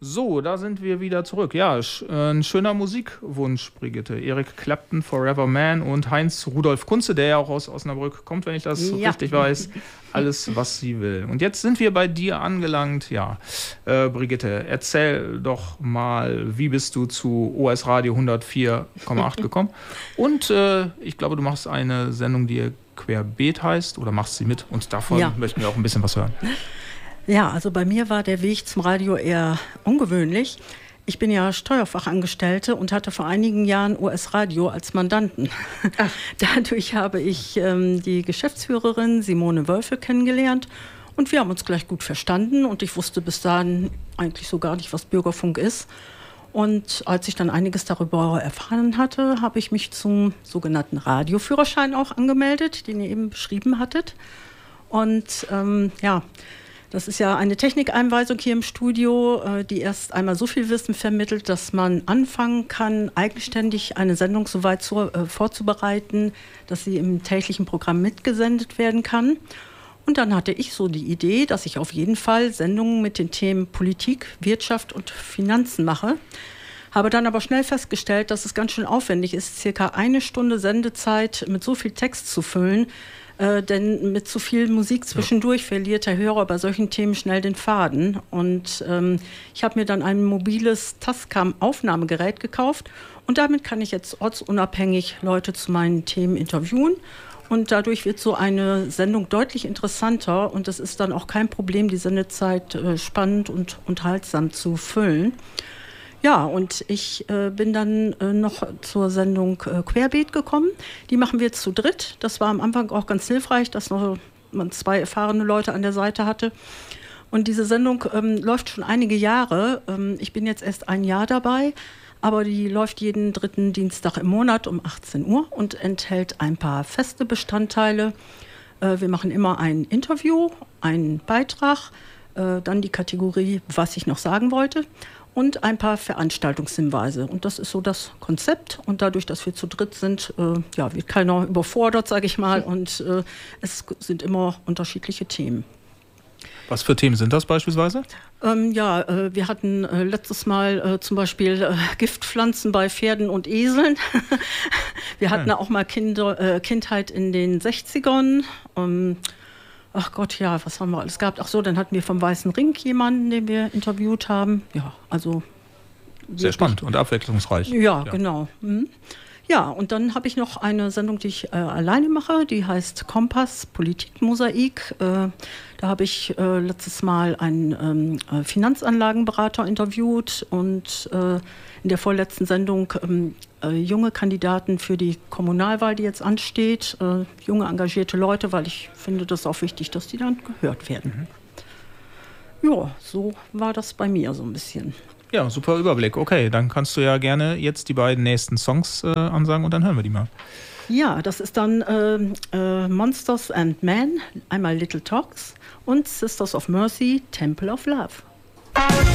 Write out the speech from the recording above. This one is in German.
So, da sind wir wieder zurück. Ja, ein schöner Musikwunsch, Brigitte. Eric Clapton, Forever Man und Heinz Rudolf Kunze, der ja auch aus Osnabrück kommt, wenn ich das richtig weiß. Alles, was sie will. Und jetzt sind wir bei dir angelangt. Ja, Brigitte, erzähl doch mal, wie bist du zu OS Radio 104,8 gekommen? Und ich glaube, du machst eine Sendung, die Querbeet heißt, oder machst sie mit? Und davon möchten wir auch ein bisschen was hören. Ja, also bei mir war der Weg zum Radio eher ungewöhnlich. Ich bin ja Steuerfachangestellte und hatte vor einigen Jahren OS Radio als Mandanten. Dadurch habe ich die Geschäftsführerin Simone Wölfe kennengelernt und wir haben uns gleich gut verstanden und ich wusste bis dahin eigentlich so gar nicht, was Bürgerfunk ist. Und als ich dann einiges darüber erfahren hatte, habe ich mich zum sogenannten Radioführerschein auch angemeldet, den ihr eben beschrieben hattet. Und das ist ja eine Technikeinweisung hier im Studio, die erst einmal so viel Wissen vermittelt, dass man anfangen kann, eigenständig eine Sendung so weit vorzubereiten, dass sie im täglichen Programm mitgesendet werden kann. Und dann hatte ich so die Idee, dass ich auf jeden Fall Sendungen mit den Themen Politik, Wirtschaft und Finanzen mache. Habe dann aber schnell festgestellt, dass es ganz schön aufwendig ist, circa 1 Stunde Sendezeit mit so viel Text zu füllen. Denn mit so viel Musik zwischendurch verliert der Hörer bei solchen Themen schnell den Faden. Und ich habe mir dann ein mobiles Tascam-Aufnahmegerät gekauft. Und damit kann ich jetzt ortsunabhängig Leute zu meinen Themen interviewen. Und dadurch wird so eine Sendung deutlich interessanter. Und es ist dann auch kein Problem, die Sendezeit spannend und unterhaltsam zu füllen. Ja, und ich bin dann noch zur Sendung Querbeet gekommen. Die machen wir jetzt zu dritt. Das war am Anfang auch ganz hilfreich, dass man 2 erfahrene Leute an der Seite hatte. Und diese Sendung läuft schon einige Jahre. Ich bin jetzt erst 1 Jahr dabei, aber die läuft jeden 3. Dienstag im Monat um 18 Uhr und enthält ein paar feste Bestandteile. Wir machen immer ein Interview, einen Beitrag, dann die Kategorie, was ich noch sagen wollte. Und ein paar Veranstaltungshinweise. Und das ist so das Konzept. Und dadurch, dass wir zu dritt sind, wird keiner überfordert, sage ich mal. Und es sind immer unterschiedliche Themen. Was für Themen sind das beispielsweise? Wir hatten letztes Mal zum Beispiel Giftpflanzen bei Pferden und Eseln. Wir hatten auch mal Kindheit in den 60ern. Ach Gott, ja, was haben wir alles gehabt? Ach so, dann hatten wir vom Weißen Ring jemanden, den wir interviewt haben. Ja, also... Sehr spannend und abwechslungsreich. Ja, genau. Ja, und dann habe ich noch eine Sendung, die ich alleine mache, die heißt Kompass, Politikmosaik. Da habe ich letztes Mal einen Finanzanlagenberater interviewt und in der vorletzten Sendung junge Kandidaten für die Kommunalwahl, die jetzt ansteht. Junge, engagierte Leute, weil ich finde, das ist auch wichtig, dass die dann gehört werden. Ja, so war das bei mir so ein bisschen. Ja, super Überblick. Okay, dann kannst du ja gerne jetzt die beiden nächsten Songs ansagen und dann hören wir die mal. Ja, das ist dann Monsters and Men, einmal Little Talks und Sisters of Mercy, Temple of Love.